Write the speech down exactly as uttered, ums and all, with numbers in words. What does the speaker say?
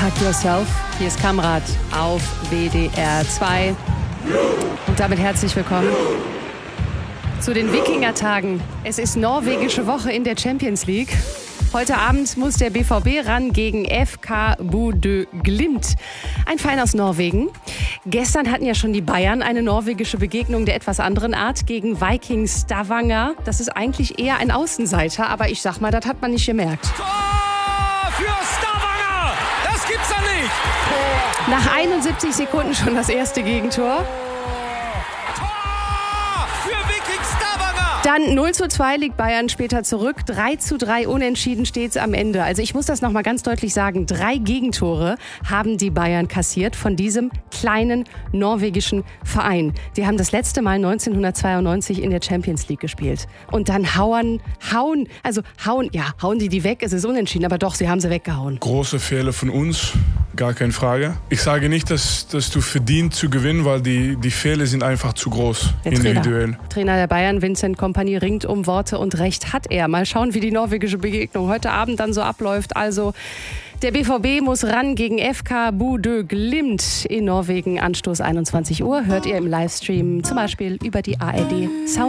Hug Yourself. Hier ist Kamrat auf W D R zwei. Und damit herzlich willkommen zu den Wikingertagen. Es ist norwegische Woche in der Champions League. Heute Abend muss der B V B ran gegen F K Bodø Glimt, ein Verein aus Norwegen. Gestern hatten ja schon die Bayern eine norwegische Begegnung der etwas anderen Art gegen Viking Stavanger. Das ist eigentlich eher ein Außenseiter, aber ich sag mal, das hat man nicht gemerkt. Tor für Stavanger! Das gibt's doch nicht! Tor! Nach einundsiebzig Sekunden schon das erste Gegentor. Dann null zu zwei liegt Bayern später zurück. drei zu drei unentschieden steht's am Ende. Also ich muss das noch mal ganz deutlich sagen. Drei Gegentore haben die Bayern kassiert von diesem kleinen norwegischen Verein. Die haben das letzte Mal neunzehnhundertzweiundneunzig in der Champions League gespielt. Und dann hauen, hauen, also hauen, ja, hauen die die weg. Es ist unentschieden, aber doch, sie haben sie weggehauen. Große Fehler von uns, gar keine Frage. Ich sage nicht, dass, dass du verdient zu gewinnen, weil die, die Fehler sind einfach zu groß, der individuell. Trainer, Trainer der Bayern, Vincent Kompany, ringt um Worte und Recht hat er. Mal schauen, wie die norwegische Begegnung heute Abend dann so abläuft. Also der B V B muss ran gegen F K Bodø Glimt in Norwegen. Anstoß einundzwanzig Uhr hört ihr im Livestream zum Beispiel über die A R D Sound.